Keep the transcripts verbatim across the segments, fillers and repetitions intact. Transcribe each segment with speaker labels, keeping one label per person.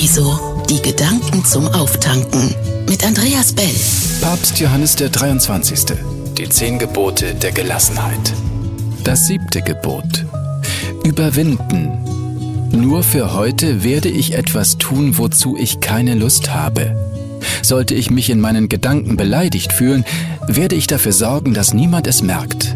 Speaker 1: Paradiso. Die Gedanken zum Auftanken. Mit Andreas Bell.
Speaker 2: Papst Johannes der dreiundzwanzigste. Die zehn Gebote der Gelassenheit. Das siebte Gebot. Überwinden. Nur für heute werde ich etwas tun, wozu ich keine Lust habe. Sollte ich mich in meinen Gedanken beleidigt fühlen, werde ich dafür sorgen, dass niemand es merkt.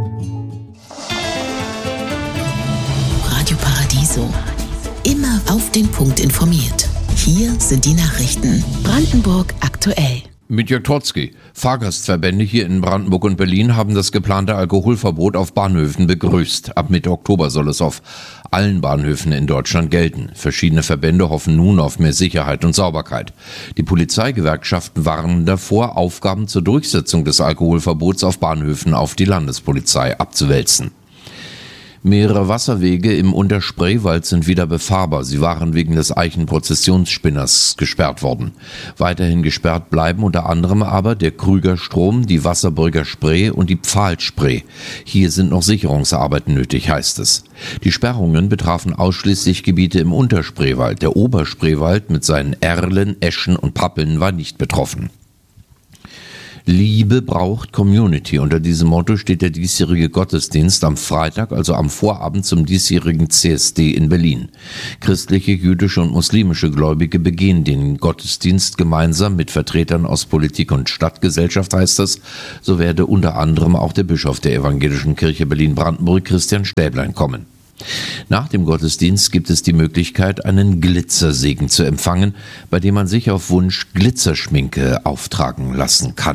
Speaker 1: Radio Paradiso. Immer auf den Punkt informiert. Hier sind die Nachrichten. Brandenburg aktuell.
Speaker 3: Mit Jörg Trotzki. Fahrgastverbände hier in Brandenburg und Berlin haben das geplante Alkoholverbot auf Bahnhöfen begrüßt. Ab Mitte Oktober soll es auf allen Bahnhöfen in Deutschland gelten. Verschiedene Verbände hoffen nun auf mehr Sicherheit und Sauberkeit. Die Polizeigewerkschaften warnen davor, Aufgaben zur Durchsetzung des Alkoholverbots auf Bahnhöfen auf die Landespolizei abzuwälzen. Mehrere Wasserwege im Unterspreewald sind wieder befahrbar. Sie waren wegen des Eichenprozessionsspinners gesperrt worden. Weiterhin gesperrt bleiben unter anderem aber der Krügerstrom, die Wasserbrücker Spree und die Pfahlspree. Hier sind noch Sicherungsarbeiten nötig, heißt es. Die Sperrungen betrafen ausschließlich Gebiete im Unterspreewald. Der Oberspreewald mit seinen Erlen, Eschen und Pappeln war nicht betroffen. Liebe braucht Community. Unter diesem Motto steht der diesjährige Gottesdienst am Freitag, also am Vorabend zum diesjährigen C S D in Berlin. Christliche, jüdische und muslimische Gläubige begehen den Gottesdienst gemeinsam mit Vertretern aus Politik und Stadtgesellschaft, heißt es. So werde unter anderem auch der Bischof der Evangelischen Kirche Berlin-Brandenburg, Christian Stäblein, kommen. Nach dem Gottesdienst gibt es die Möglichkeit, einen Glitzersegen zu empfangen, bei dem man sich auf Wunsch Glitzerschminke auftragen lassen kann.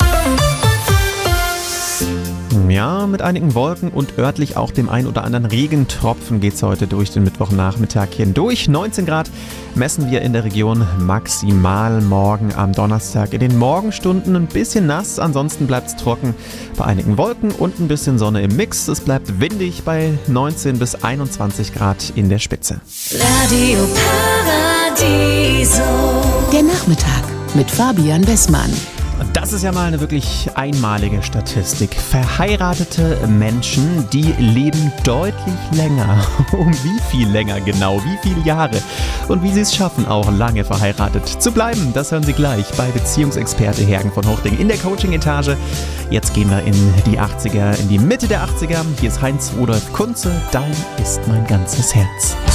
Speaker 4: Ja, mit einigen Wolken und örtlich auch dem ein oder anderen Regentropfen geht's heute durch den Mittwochnachmittag hindurch. neunzehn Grad messen wir in der Region maximal. Morgen am Donnerstag in den Morgenstunden ein bisschen nass, ansonsten bleibt's trocken bei einigen Wolken und ein bisschen Sonne im Mix. Es bleibt windig bei neunzehn bis einundzwanzig Grad in der Spitze.
Speaker 1: Radio Paradiso. Der Nachmittag mit Fabian Wessmann.
Speaker 4: Und das ist ja mal eine wirklich einmalige Statistik. Verheiratete Menschen, die leben deutlich länger. Um wie viel länger genau? Wie viele Jahre? Und wie sie es schaffen, auch lange verheiratet zu bleiben, das hören Sie gleich bei Beziehungsexperte Hergen von Hochding in der Coaching-Etage. Jetzt gehen wir in die achtziger, in die Mitte der achtziger. Hier ist Heinz Rudolf Kunze. Dein ist mein ganzes Herz.